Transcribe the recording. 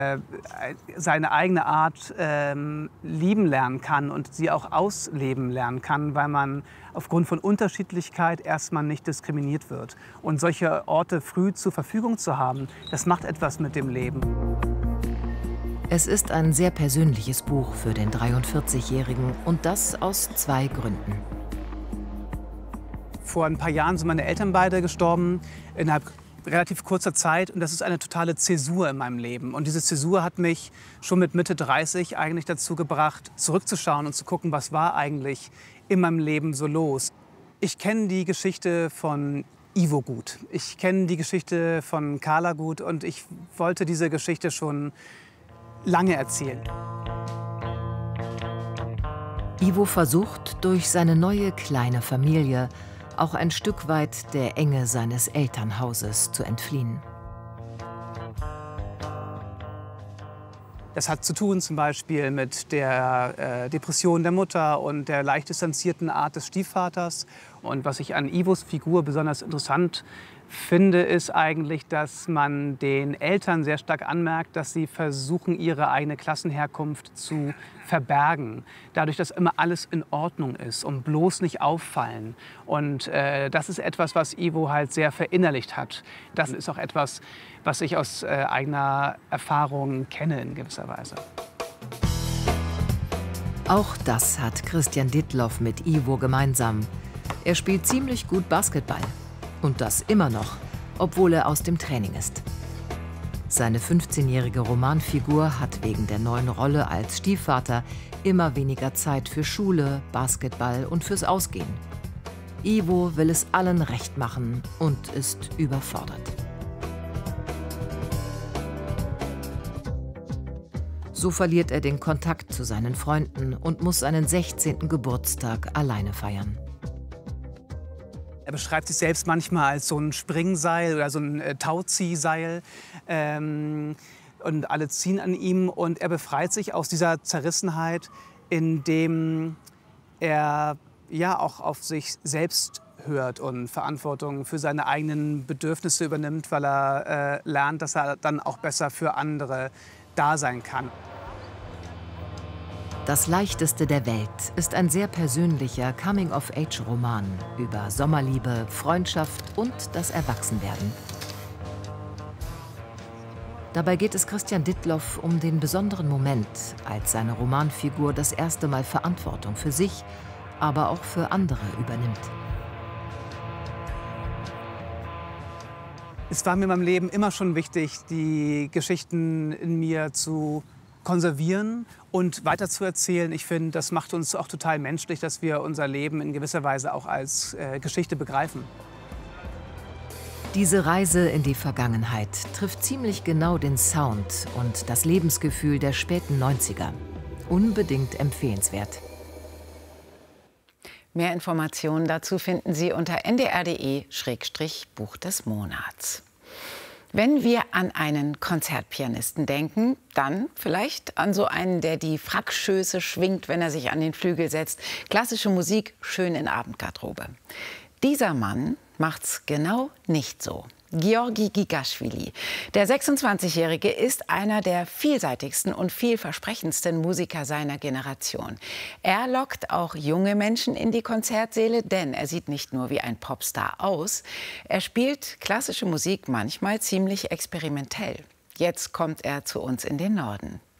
seine eigene Art lieben lernen kann und sie auch ausleben lernen kann, weil man aufgrund von Unterschiedlichkeit erstmal nicht diskriminiert wird. Und solche Orte früh zur Verfügung zu haben, das macht etwas mit dem Leben. Es ist ein sehr persönliches Buch für den 43-Jährigen und das aus 2 Gründen. Vor ein paar Jahren sind meine Eltern beide gestorben, innerhalb relativ kurzer Zeit. Und das ist eine totale Zäsur in meinem Leben. Und diese Zäsur hat mich schon mit Mitte 30 eigentlich dazu gebracht, zurückzuschauen und zu gucken, was war eigentlich in meinem Leben so los. Ich kenne die Geschichte von Ivo gut. Ich kenne die Geschichte von Carla gut. Und ich wollte diese Geschichte schon lange erzählen. Ivo versucht, durch seine neue kleine Familie auch ein Stück weit der Enge seines Elternhauses zu entfliehen. Das hat zu tun zum Beispiel mit der Depression der Mutter und der leicht distanzierten Art des Stiefvaters. Und was ich an Ivos Figur besonders interessant finde, ist eigentlich, dass man den Eltern sehr stark anmerkt, dass sie versuchen, ihre eigene Klassenherkunft zu verbergen. Dadurch, dass immer alles in Ordnung ist und bloß nicht auffallen. Und das ist etwas, was Ivo halt sehr verinnerlicht hat. Das ist auch etwas, was ich aus eigener Erfahrung kenne in gewisser Weise. Auch das hat Christian Dittloff mit Ivo gemeinsam. Er spielt ziemlich gut Basketball. Und das immer noch, obwohl er aus dem Training ist. Seine 15-jährige Romanfigur hat wegen der neuen Rolle als Stiefvater immer weniger Zeit für Schule, Basketball und fürs Ausgehen. Ivo will es allen recht machen und ist überfordert. So verliert er den Kontakt zu seinen Freunden und muss seinen 16. Geburtstag alleine feiern. Er beschreibt sich selbst manchmal als so ein Springseil oder so ein Tauziehseil. Und alle ziehen an ihm. Und er befreit sich aus dieser Zerrissenheit, indem er ja auch auf sich selbst hört und Verantwortung für seine eigenen Bedürfnisse übernimmt, weil er lernt, dass er dann auch besser für andere da sein kann. Das leichteste der Welt ist ein sehr persönlicher Coming-of-Age-Roman über Sommerliebe, Freundschaft und das Erwachsenwerden. Dabei geht es Christian Dittloff um den besonderen Moment, als seine Romanfigur das erste Mal Verantwortung für sich, aber auch für andere übernimmt. Es war mir in meinem Leben immer schon wichtig, die Geschichten in mir zu konservieren und weiterzuerzählen. Ich finde, das macht uns auch total menschlich, dass wir unser Leben in gewisser Weise auch als Geschichte begreifen. Diese Reise in die Vergangenheit trifft ziemlich genau den Sound und das Lebensgefühl der späten 90er. Unbedingt empfehlenswert. Mehr Informationen dazu finden Sie unter ndr.de/Buch des Monats. Wenn wir an einen Konzertpianisten denken, dann vielleicht an so einen, der die Frackschöße schwingt, wenn er sich an den Flügel setzt. Klassische Musik schön in Abendgarderobe. Dieser Mann macht's genau nicht so. Georgi Gigaschwili. Der 26-Jährige ist einer der vielseitigsten und vielversprechendsten Musiker seiner Generation. Er lockt auch junge Menschen in die Konzertsäle, denn er sieht nicht nur wie ein Popstar aus, er spielt klassische Musik manchmal ziemlich experimentell. Jetzt kommt er zu uns in den Norden.